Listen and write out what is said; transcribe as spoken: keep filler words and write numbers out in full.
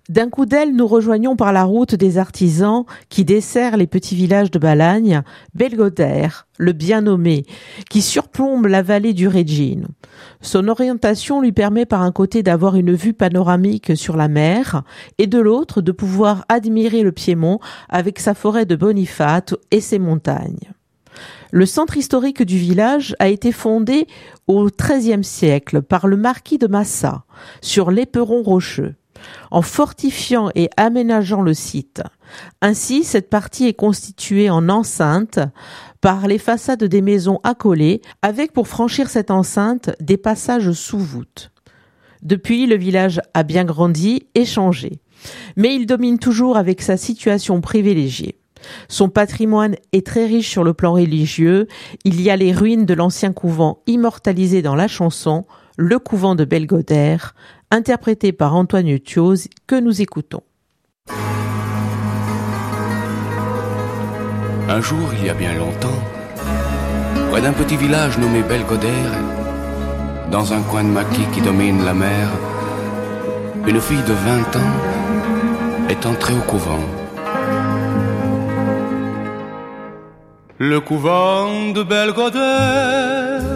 D'un coup d'aile, nous rejoignons par la route des artisans qui dessert les petits villages de Balagne, Belgodère, le bien nommé, qui surplombe la vallée du Regine. Son orientation lui permet par un côté d'avoir une vue panoramique sur la mer et de l'autre de pouvoir admirer le Piémont avec sa forêt de Boniface et ses montagnes. Le centre historique du village a été fondé au treizième siècle par le marquis de Massa, sur l'Éperon rocheux, en fortifiant et aménageant le site. Ainsi, cette partie est constituée en enceinte par les façades des maisons accolées, avec pour franchir cette enceinte des passages sous voûte. Depuis, le village a bien grandi et changé, mais il domine toujours avec sa situation privilégiée. Son patrimoine est très riche sur le plan religieux. Il y a les ruines de l'ancien couvent immortalisées dans la chanson « Le couvent de Belgodère », interprété par Antoine Utioz, que nous écoutons. Un jour, il y a bien longtemps, près d'un petit village nommé Belgodère, dans un coin de maquis qui domine la mer, une fille de vingt ans est entrée au couvent. Le couvent de Belgodère